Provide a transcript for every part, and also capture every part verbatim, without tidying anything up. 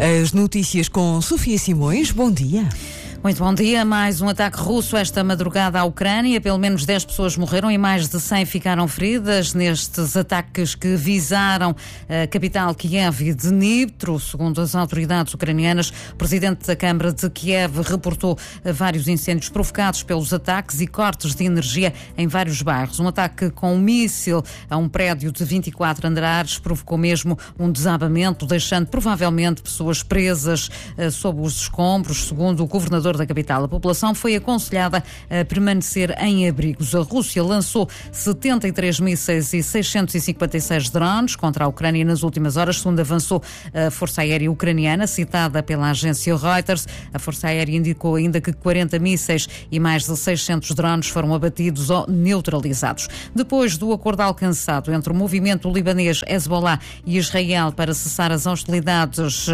As notícias com Sofia Simões. Bom dia. Muito bom dia. Mais um ataque russo esta madrugada à Ucrânia. Pelo menos dez pessoas morreram e mais de cem ficaram feridas nestes ataques que visaram a capital Kiev e Dnipro. Segundo as autoridades ucranianas, o presidente da Câmara de Kiev reportou vários incêndios provocados pelos ataques e cortes de energia em vários bairros. Um ataque com um míssil a um prédio de vinte e quatro andares provocou mesmo um desabamento, deixando provavelmente pessoas presas uh, sob os escombros, segundo o governador da capital. A população foi aconselhada a permanecer em abrigos. A Rússia lançou setenta e três mísseis e seiscentos e cinquenta e seis drones contra a Ucrânia nas últimas horas, segundo avançou a Força Aérea Ucraniana, citada pela agência Reuters. A Força Aérea indicou ainda que quarenta mísseis e mais de seiscentos drones foram abatidos ou neutralizados. Depois do acordo alcançado entre o movimento libanês Hezbollah e Israel para cessar as hostilidades,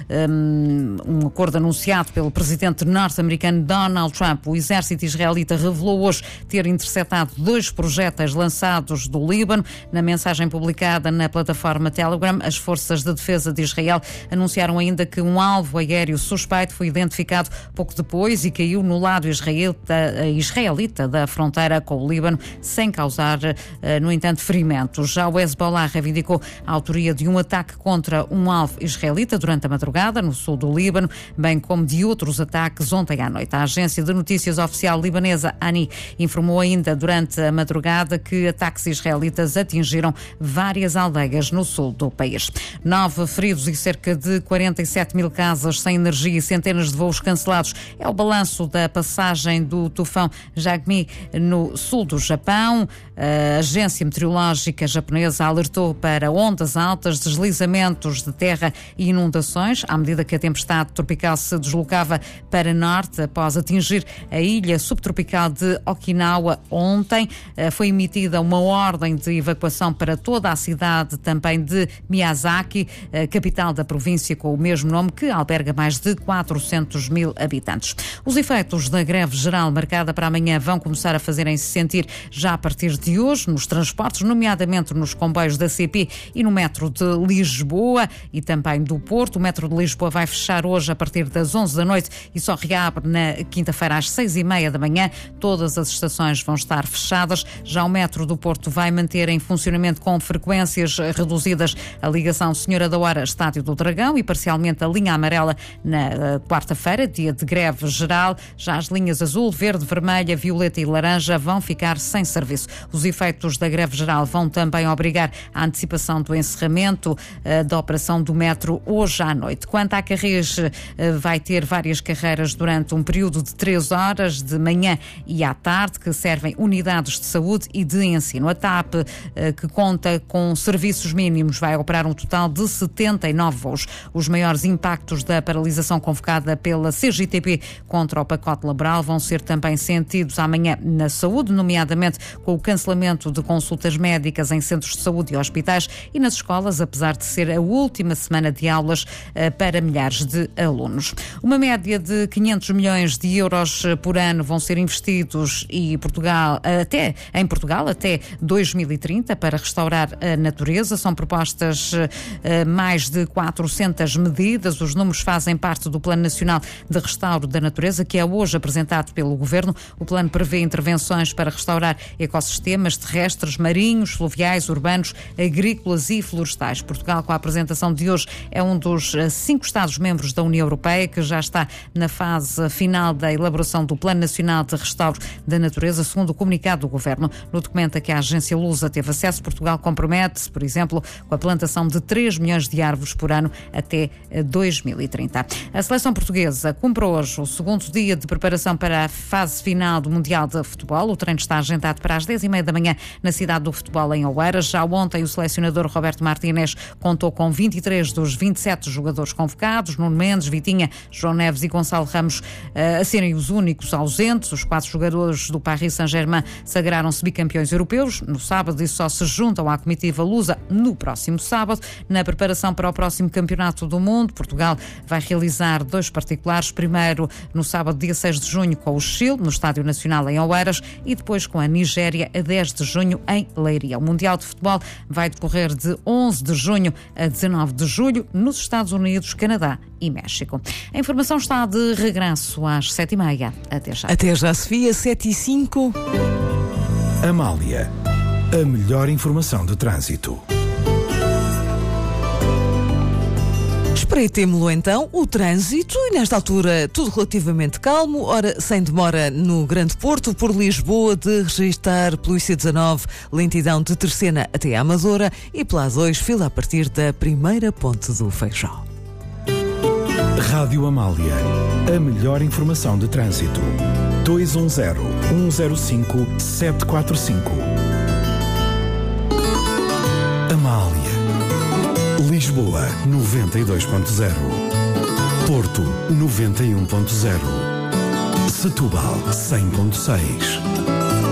um, um acordo anunciado pelo presidente norte-americano Donald Trump, o exército israelita revelou hoje ter interceptado dois projéteis lançados do Líbano. Na mensagem publicada na plataforma Telegram, as forças de defesa de Israel anunciaram ainda que um alvo aéreo suspeito foi identificado pouco depois e caiu no lado israelita, israelita da fronteira com o Líbano, sem causar, no entanto, ferimentos. Já o Hezbollah reivindicou a autoria de um ataque contra um alvo israelita durante a madrugada, no sul do Líbano, bem como de outros ataques ontem à noite. A agência de notícias oficial libanesa A N I informou ainda durante a madrugada que ataques israelitas atingiram várias aldeias no sul do país. Nove feridos e cerca de quarenta e sete mil casas sem energia e centenas de voos cancelados. É o balanço da passagem do tufão Jagmi no sul do Japão. A agência meteorológica japonesa alertou para ondas altas, deslizamentos de terra e inundações à medida que a tempestade tropical se deslocava para norte após atingir a ilha subtropical de Okinawa ontem. Foi emitida uma ordem de evacuação para toda a cidade também de Miyazaki, a capital da província com o mesmo nome, que alberga mais de quatrocentos mil habitantes. Os efeitos da greve geral marcada para amanhã vão começar a fazerem-se sentir já a partir de hoje nos transportes, nomeadamente nos comboios da C P e no metro de Lisboa e também do Porto. O metro de Lisboa vai fechar hoje a partir das onze da noite e só reabre na quinta-feira às seis e meia da manhã. Todas as estações vão estar fechadas. Já o metro do Porto vai manter em funcionamento com frequências reduzidas a ligação Senhora da Hora, Estádio do Dragão e parcialmente a linha amarela na quarta-feira, dia de greve geral. Já as linhas azul, verde, vermelha, violeta e laranja vão ficar sem serviço. Os efeitos da greve geral vão também obrigar a antecipação do encerramento uh, da operação do metro hoje à noite. Quanto à Carris, uh, vai ter várias carreiras durante um período de três horas, de manhã e à tarde, que servem unidades de saúde e de ensino. A TAP, uh, que conta com serviços mínimos, vai operar um total de setenta e nove voos. Os maiores impactos da paralisação convocada pela C G T P contra o pacote laboral vão ser também sentidos amanhã na saúde, nomeadamente com o cancelamento de consultas médicas em centros de saúde e hospitais e nas escolas, apesar de ser a última semana de aulas uh, para milhares de alunos. Uma média de quinhentos milhões de euros por ano vão ser investidos e Portugal, até, em Portugal até dois mil e trinta para restaurar a natureza. São propostas uh, mais de quatrocentas medidas. Os números fazem parte do Plano Nacional de Restauro da Natureza, que é hoje apresentado pelo Governo. O plano prevê intervenções para restaurar ecossistemas terrestres, marinhos, fluviais, urbanos, agrícolas e florestais. Portugal, com a apresentação de hoje, é um dos cinco Estados-membros da União Europeia que já está na fase final da elaboração do Plano Nacional de Restauro da Natureza, segundo o comunicado do Governo. No documento a que a agência Lusa teve acesso, Portugal compromete-se, por exemplo, com a plantação de três milhões de árvores por ano até dois mil e trinta. A seleção portuguesa cumpre hoje o segundo dia de preparação para a fase final do Mundial de Futebol. O treino está agendado para as dez e meia da manhã na cidade do futebol em Oeiras. Já ontem o selecionador Roberto Martínez contou com vinte e três dos vinte e sete jogadores convocados, Nuno Mendes, Vitinha, João Neves e Gonçalo Ramos uh, a serem os únicos ausentes. Os quatro jogadores do Paris Saint-Germain sagraram-se bicampeões europeus no sábado e só se juntam à comitiva lusa no próximo sábado. Na preparação para o próximo Campeonato do Mundo, Portugal vai realizar dois particulares, primeiro no sábado, dia seis de junho, com o Chile, no Estádio Nacional em Oeiras, e depois com a Nigéria, a dez de junho, em Leiria. O Mundial de Futebol vai decorrer de onze de junho a dezanove de julho nos Estados Unidos, Canadá e México. A informação está de regresso às sete e meia. Até já. Até já, Sofia, sete e cinco. Amália, a melhor informação de trânsito. Espreitemo-lo então, o trânsito, e nesta altura tudo relativamente calmo, ora sem demora no Grande Porto, por Lisboa, de registrar pelo I C dezanove lentidão de Terceira até à Amadora e pela A dois fila a partir da primeira ponte do Feijó. Rádio Amália, a melhor informação de trânsito. dois um zero, um zero cinco, sete quatro cinco. Amália. Lisboa, noventa e dois ponto zero. Porto, noventa e um ponto zero. Setúbal, cem ponto seis.